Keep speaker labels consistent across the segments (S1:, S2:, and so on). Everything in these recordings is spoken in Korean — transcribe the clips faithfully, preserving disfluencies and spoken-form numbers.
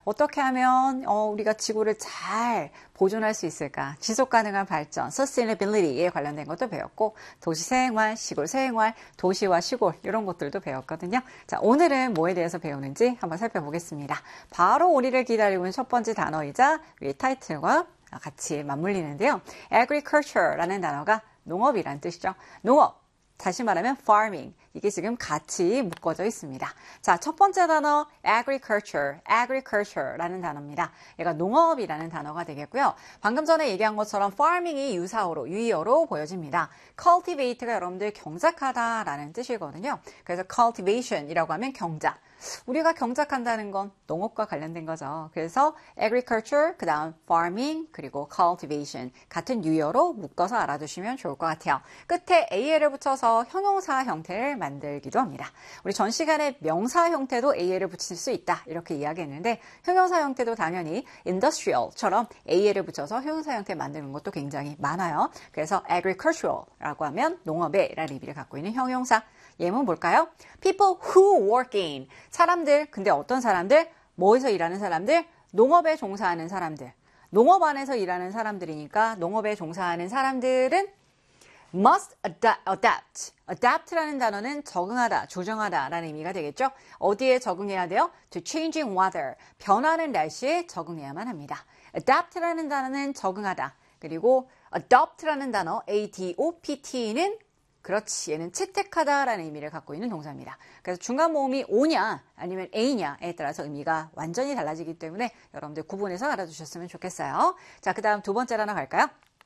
S1: 어떻게 하면 어, 우리가 지구를 잘 보존할 수 있을까? 지속가능한 발전, sustainability에 관련된 것도 배웠고 도시생활, 시골생활, 도시와 시골 이런 것들도 배웠거든요. 자, 오늘은 뭐에 대해서 배우는지 한번 살펴보겠습니다. 바로 우리를 기다리고 있는 첫 번째 단어이자 우리 타이틀과 같이 맞물리는데요. agriculture라는 단어가 농업이란 뜻이죠. 농업. 다시 말하면 farming. 이게 지금 같이 묶어져 있습니다. 자, 첫 번째 단어 agriculture, agriculture라는 단어입니다. 얘가 농업이라는 단어가 되겠고요. 방금 전에 얘기한 것처럼 farming이 유사어로, 유의어로 보여집니다. cultivate가 여러분들 경작하다라는 뜻이거든요. 그래서 cultivation이라고 하면 경작. 우리가 경작한다는 건 농업과 관련된 거죠. 그래서 agriculture, 그 다음 farming, 그리고 cultivation 같은 유의어로 묶어서 알아두시면 좋을 것 같아요. 끝에 에이엘을 붙여서 형용사 형태를 만들기도 합니다. 우리 전 시간에 명사 형태도 에이엘을 붙일 수 있다 이렇게 이야기했는데 형용사 형태도 당연히 industrial처럼 에이엘을 붙여서 형용사 형태 만드는 것도 굉장히 많아요. 그래서 agricultural라고 하면 농업의 라는 의미를 갖고 있는 형용사. 예문 볼까요? People who work in. 사람들, 근데 어떤 사람들? 뭐에서 일하는 사람들? 농업에 종사하는 사람들. 농업 안에서 일하는 사람들이니까 농업에 종사하는 사람들은 must adapt. adapt라는 단어는 적응하다, 조정하다 라는 의미가 되겠죠. 어디에 적응해야 돼요? To changing weather. 변하는 날씨에 적응해야만 합니다. adapt라는 단어는 적응하다. 그리고 adopt라는 단어, A-D-O-P-T는 그렇지, 얘는 채택하다라는 의미를 갖고 있는 동사입니다. 그래서 중간 모음이 오냐 아니면 A냐에 따라서 의미가 완전히 달라지기 때문에 여러분들 구분해서 알아두셨으면 좋겠어요. 자, 그 다음 두 번째 단어 갈까요?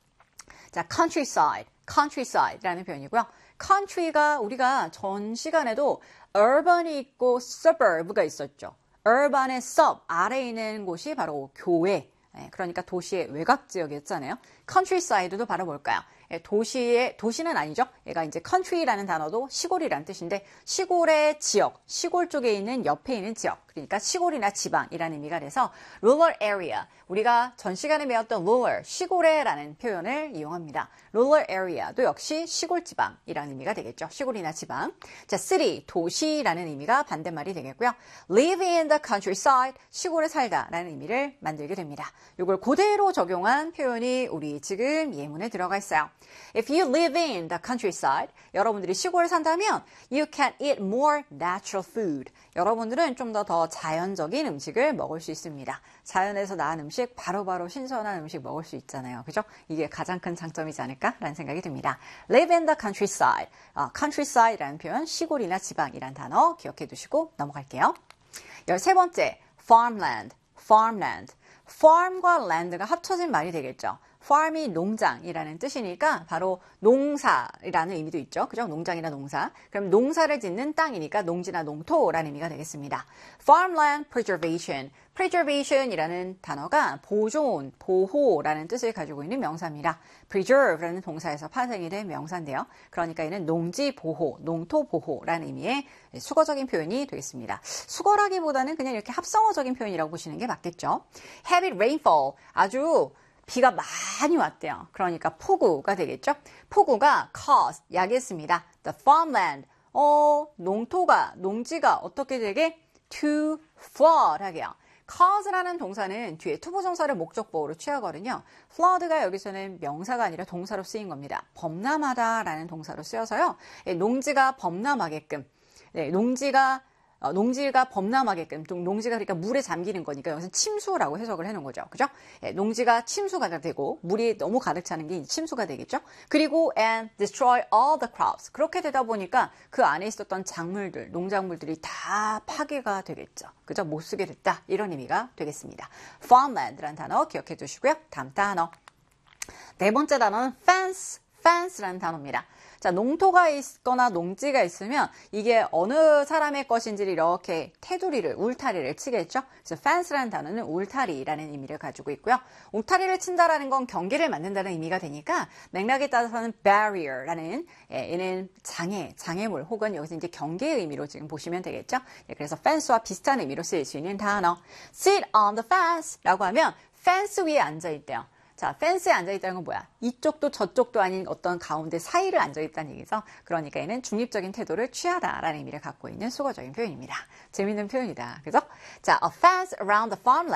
S1: 자, countryside, countryside라는 표현이고요. country가 우리가 전 시간에도 urban이 있고 suburb가 있었죠. urban의 sub, 아래에 있는 곳이 바로 교외. 그러니까 도시의 외곽 지역이었잖아요. countryside도 바로 뭘까요? 도시의, 도시는 아니죠. 얘가 이제 country라는 단어도 시골이라는 뜻인데 시골의 지역, 시골 쪽에 있는 옆에 있는 지역, 그러니까 시골이나 지방이라는 의미가 돼서 rural area, 우리가 전 시간에 배웠던 rural, 시골에라는 표현을 이용합니다. rural area도 역시 시골 지방이라는 의미가 되겠죠. 시골이나 지방. 자, city, 도시라는 의미가 반대말이 되겠고요. live in the countryside, 시골에 살다라는 의미를 만들게 됩니다. 이걸 그대로 적용한 표현이 우리 지금 예문에 들어가 있어요. If you live in the countryside, 여러분들이 시골에 산다면 you can eat more natural food. 여러분들은 좀 더 더 자연적인 음식을 먹을 수 있습니다. 자연에서 낳은 음식, 바로바로 신선한 음식 먹을 수 있잖아요. 그죠? 이게 가장 큰 장점이지 않을까라는 생각이 듭니다. Live in the countryside. 어, countryside라는 표현, 시골이나 지방이란 단어 기억해 두시고 넘어갈게요. 열세 번째, farmland, farmland. farm과 land가 합쳐진 말이 되겠죠. farm이 농장이라는 뜻이니까 바로 농사라는 의미도 있죠. 그죠? 농장이나 농사. 그럼 농사를 짓는 땅이니까 농지나 농토라는 의미가 되겠습니다. farmland preservation. preservation이라는 단어가 보존, 보호라는 뜻을 가지고 있는 명사입니다. preserve라는 동사에서 파생이 된 명사인데요. 그러니까 이는 농지 보호, 농토 보호라는 의미의 수거적인 표현이 되겠습니다. 수거라기보다는 그냥 이렇게 합성어적인 표현이라고 보시는 게 맞겠죠. heavy rainfall. 아주 비가 많이 왔대요. 그러니까 폭우가 되겠죠. 폭우가 cause, 야기했습니다. The farmland, 어, 농토가, 농지가 어떻게 되게 to flood 하게요. cause라는 동사는 뒤에 투부정사를 목적보호로 취하거든요. flood가 여기서는 명사가 아니라 동사로 쓰인 겁니다. 범람하다라는 동사로 쓰여서요. 농지가 범람하게끔, 네, 농지가 어, 농지가 범람하게끔, 농지가 그러니까 물에 잠기는 거니까 여기서 침수라고 해석을 해놓은 거죠. 그죠? 예, 농지가 침수가 되고 물이 너무 가득 차는 게 침수가 되겠죠. 그리고 and destroy all the crops. 그렇게 되다 보니까 그 안에 있었던 작물들, 농작물들이 다 파괴가 되겠죠. 그죠? 못 쓰게 됐다. 이런 의미가 되겠습니다. farmland라는 단어 기억해 두시고요. 다음 단어. 네 번째 단어는 fence, fence라는 단어입니다. 자, 농토가 있거나 농지가 있으면 이게 어느 사람의 것인지를 이렇게 테두리를, 울타리를 치겠죠. 그래서 fence라는 단어는 울타리라는 의미를 가지고 있고요. 울타리를 친다라는 건 경계를 만든다는 의미가 되니까 맥락에 따라서는 barrier라는 예, 얘는 장애, 장애물 혹은 여기서 이제 경계의 의미로 지금 보시면 되겠죠. 예, 그래서 fence와 비슷한 의미로 쓰일 수 있는 단어. sit on the fence라고 하면 fence 위에 앉아 있대요. 자, 펜스에 앉아있다는 건 뭐야? 이쪽도 저쪽도 아닌 어떤 가운데 사이를 앉아있다는 얘기죠. 그러니까 얘는 중립적인 태도를 취하다라는 의미를 갖고 있는 수거적인 표현입니다. 재밌는 표현이다. 그죠? 자, a fence around the farmland